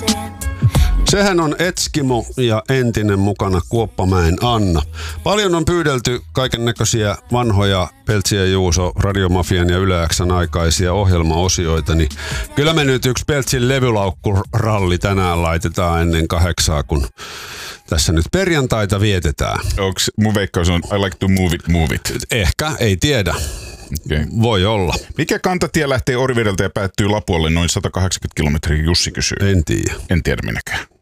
Sehän on Etskimo ja entinen mukana Kuoppamäen Anna. Paljon on pyydelty kaikennäköisiä vanhoja Peltsi ja Juuso, Radiomafian ja Yle X:n aikaisia ohjelmaosioita, niin kyllä me nyt yksi Peltsin levylaukkuralli tänään laitetaan ennen 8, kun tässä nyt perjantaita vietetään. Onks mun veikkaus on I like to move it? Ehkä, ei tiedä. Okay. Voi olla. Mikä kantatie lähtee Orivedeltä ja päättyy Lapualle noin 180 kilometriä, Jussi kysyy. En tiedä. En tiedä minäkään.